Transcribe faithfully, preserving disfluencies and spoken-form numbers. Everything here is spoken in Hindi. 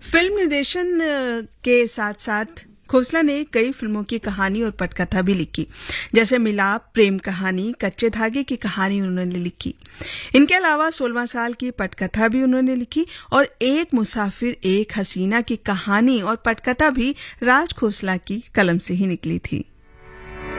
फिल्म निर्देशन के साथ साथ खोसला ने कई फिल्मों की कहानी और पटकथा भी लिखी, जैसे मिलाप, प्रेम कहानी, कच्चे धागे की कहानी उन्होंने लिखी। इनके अलावा सोलह साल की पटकथा भी उन्होंने लिखी और एक मुसाफिर एक हसीना की कहानी और पटकथा भी राज खोसला की कलम से ही निकली थी।